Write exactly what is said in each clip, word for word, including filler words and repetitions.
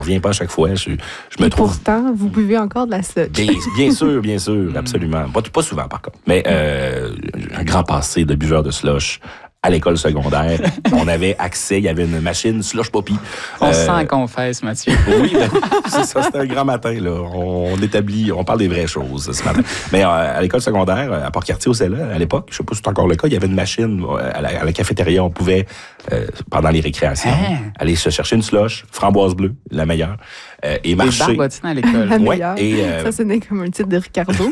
reviens pas à chaque fois. Je, je me Et trouve... pourtant, vous buvez encore de la sludge. Bien, bien sûr, bien sûr, absolument. Pas, pas souvent, par contre. Mais euh, un grand passé de buveur de slush. À l'école secondaire, on avait accès, il y avait une machine slush poppy. On euh, s'en confesse, Mathieu. Oui, ben, c'est ça, c'était un grand matin, là. On établit, on parle des vraies choses ce matin. Mais euh, à l'école secondaire, à Port-Cartier au Cella, à l'époque, je sais pas si c'est encore le cas, il y avait une machine à la, à la cafétéria, on pouvait, euh, pendant les récréations, hein? aller se chercher une slush, framboise bleue, la meilleure, euh, et marcher. Les barbotines à l'école. La Ouais, meilleure. et, euh, Ça sonnait comme un titre de Ricardo.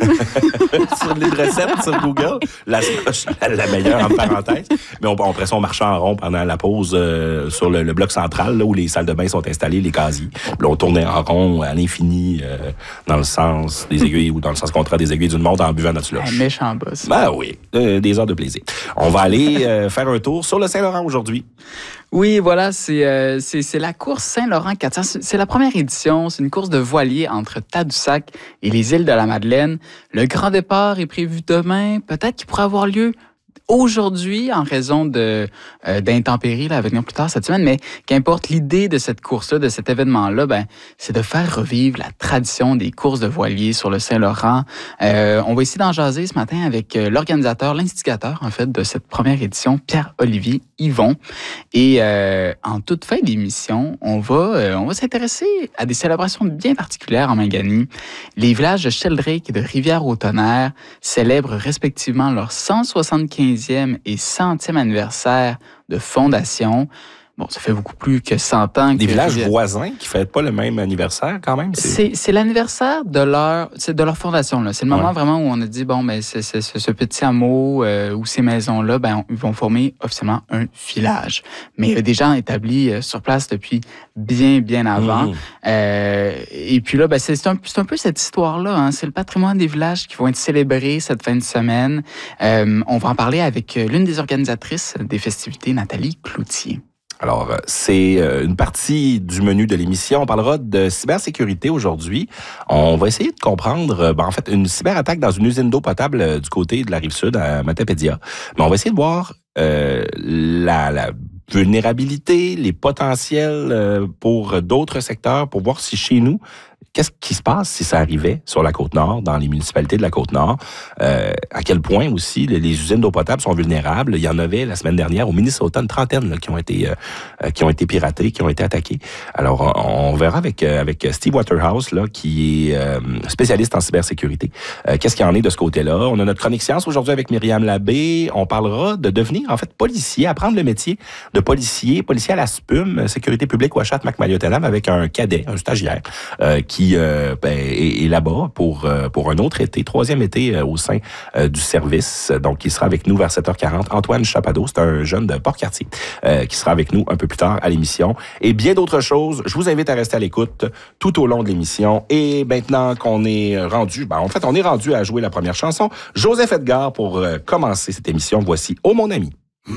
sur les recettes sur Google, la slush, la, la meilleure, en parenthèse. Mais on, après ça, on marchait en rond pendant la pause euh, sur le, le bloc central, là, où les salles de bain sont installées, les casiers. Puis là, on tournait en rond à l'infini, euh, dans le sens des aiguilles ou dans le sens contraire des aiguilles d'une montre en buvant notre slush. Un méchant boss. Ben oui, euh, des heures de plaisir. On va aller euh, faire un tour sur le Saint-Laurent aujourd'hui. Oui, voilà, c'est euh, c'est c'est la course Saint-Laurent quatre cents. C'est la première édition. C'est une course de voilier entre Tadoussac et les îles de la Madeleine. Le grand départ est prévu demain. Peut-être qu'il pourra avoir lieu aujourd'hui en raison de euh, d'intempéries là, à venir plus tard cette semaine, mais qu'importe, l'idée de cette course-là, de cet événement-là, ben, c'est de faire revivre la tradition des courses de voiliers sur le Saint-Laurent. Euh, on va essayer d'en jaser ce matin avec euh, l'organisateur, l'instigateur en fait de cette première édition, Pierre-Olivier Yvon. Et euh, en toute fin d'émission, on va euh, on va s'intéresser à des célébrations bien particulières en Mangani. Les villages de Sheldrake et de Rivière-au-Tonnerre célèbrent respectivement leur cent soixante-quinzième et centième anniversaire de fondation. Bon, ça fait beaucoup plus que cent ans. Des que villages Rivière... voisins qui ne fêtent pas le même anniversaire, quand même. C'est, c'est l'anniversaire de leur, c'est de leur fondation. Là. C'est le moment ouais. vraiment où on a dit, bon, ben, c'est, c'est, c'est ce petit hameau euh, ou ces maisons-là, ben, ils vont former officiellement un village. Mais il y a des gens établis euh, sur place depuis bien, bien avant. Mmh. Euh, et puis là, ben, c'est, c'est, un, c'est un peu cette histoire-là. Hein. C'est le patrimoine des villages qui vont être célébrés cette fin de semaine. Euh, on va en parler avec l'une des organisatrices des festivités, Nathalie Cloutier. Alors, c'est une partie du menu de l'émission. On parlera de cybersécurité aujourd'hui. On va essayer de comprendre, ben, en fait, une cyberattaque dans une usine d'eau potable du côté de la Rive-Sud, à Matapédia. Mais on va essayer de voir euh, la, la vulnérabilité, les potentiels euh, pour d'autres secteurs, pour voir si chez nous, qu'est-ce qui se passe si ça arrivait sur la Côte-Nord, dans les municipalités de la Côte-Nord? Euh, à quel point aussi les, les usines d'eau potable sont vulnérables? Il y en avait la semaine dernière au Minnesota une trentaine là, qui ont été euh, qui ont été piratées, qui ont été attaquées. Alors on, on verra avec euh, avec Steve Waterhouse là, qui est euh, spécialiste en cybersécurité. Euh, qu'est-ce qu'il y en est de ce côté-là? On a notre chronique science aujourd'hui avec Myriam Labbé. On parlera de devenir en fait policier, apprendre le métier de policier, policier à la S P U M, sécurité publique Ouachat-Macmillan-Ottenham, avec un cadet, un stagiaire qui euh, qui euh, ben, est, est là-bas pour euh, pour un autre été, troisième été euh, au sein euh, du service. Donc, il sera avec nous vers sept heures quarante. Antoine Chapadeau, c'est un jeune de Port-Cartier euh, qui sera avec nous un peu plus tard à l'émission. Et bien d'autres choses. Je vous invite à rester à l'écoute tout au long de l'émission. Et maintenant qu'on est rendu, ben, en fait, on est rendu à jouer la première chanson. Joseph Edgar pour euh, commencer cette émission. Voici « Oh mon ami ».